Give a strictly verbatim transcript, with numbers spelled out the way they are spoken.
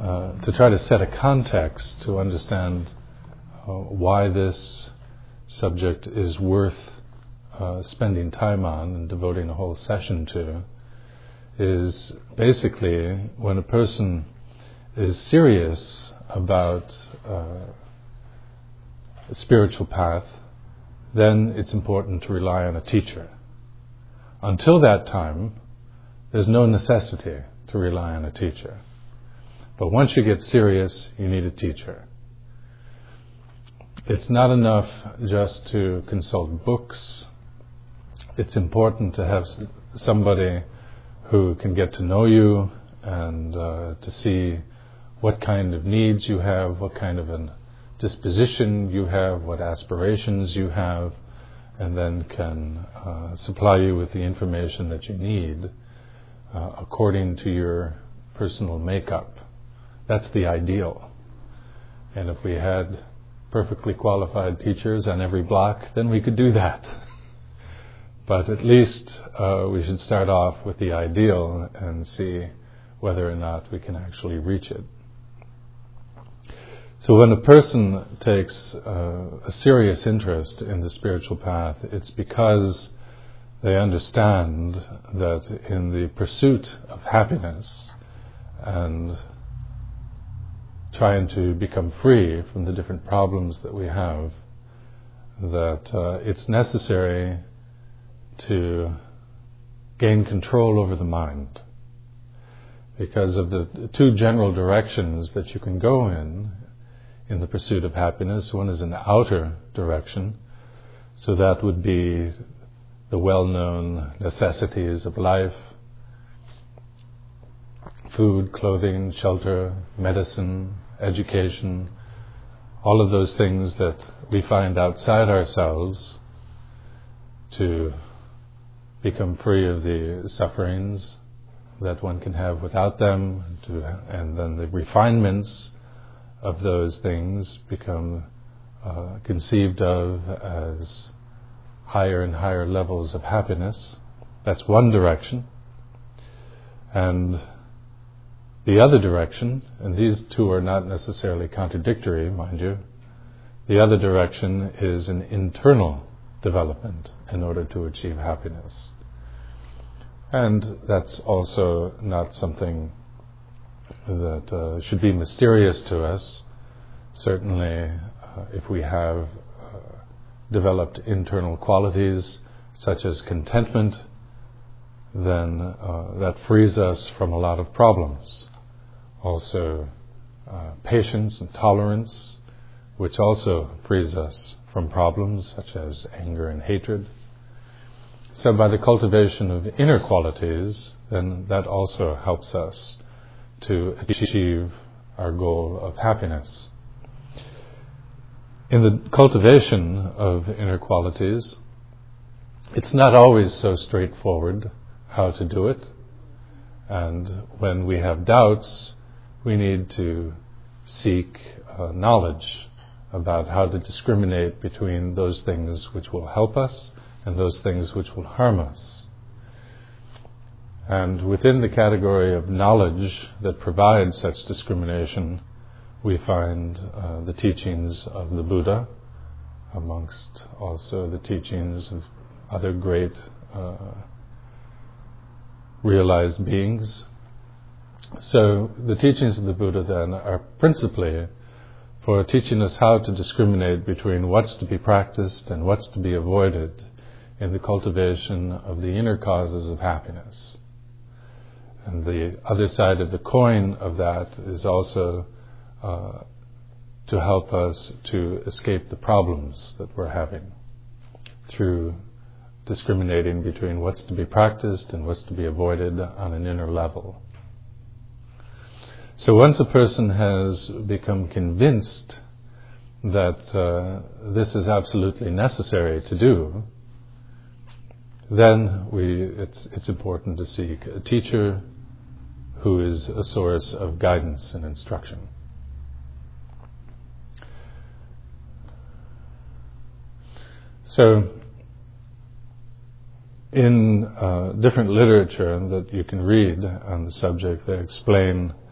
uh, to try to set a context to understand uh, why this subject is worth uh, spending time on and devoting a whole session to, is basically when a person is serious about uh, a spiritual path, then it's important to rely on a teacher. Until that time, there's no necessity to rely on a teacher. But once you get serious, you need a teacher. It's not enough just to consult books. It's important to have somebody who can get to know you and uh, to see what kind of needs you have, what kind of a disposition you have, what aspirations you have, and then can uh, supply you with the information that you need uh, according to your personal makeup. That's the ideal. And if we had perfectly qualified teachers on every block, then we could do that. But at least uh, we should start off with the ideal and see whether or not we can actually reach it. So when a person takes uh, a serious interest in the spiritual path, it's because they understand that in the pursuit of happiness and trying to become free from the different problems that we have, that uh, it's necessary to gain control over the mind. Because of the two general directions that you can go in, in the pursuit of happiness. One is an outer direction, so that would be the well-known necessities of life: food, clothing, shelter, medicine, education, all of those things that we find outside ourselves to become free of the sufferings that one can have without them, to, and then the refinements of those things become uh, conceived of as higher and higher levels of happiness. That's one direction. And the other direction, and these two are not necessarily contradictory, mind you, the other direction is an internal development in order to achieve happiness. And that's also not something that uh, should be mysterious to us. Certainly, uh, if we have uh, developed internal qualities such as contentment, then uh, that frees us from a lot of problems. Also, uh, patience and tolerance, which also frees us from problems such as anger and hatred. So by the cultivation of inner qualities, then that also helps us to achieve our goal of happiness. In the cultivation of inner qualities, it's not always so straightforward how to do it. And when we have doubts, we need to seek uh, knowledge about how to discriminate between those things which will help us and those things which will harm us. And within the category of knowledge that provides such discrimination, we find uh, the teachings of the Buddha, amongst also the teachings of other great uh, realized beings. So the teachings of the Buddha then are principally for teaching us how to discriminate between what's to be practiced and what's to be avoided in the cultivation of the inner causes of happiness. And the other side of the coin of that is also uh, to help us to escape the problems that we're having through discriminating between what's to be practiced and what's to be avoided on an inner level. So once a person has become convinced that uh, this is absolutely necessary to do, then we, it's, it's important to seek a teacher who is a source of guidance and instruction. So, in uh, different literature that you can read on the subject, they explain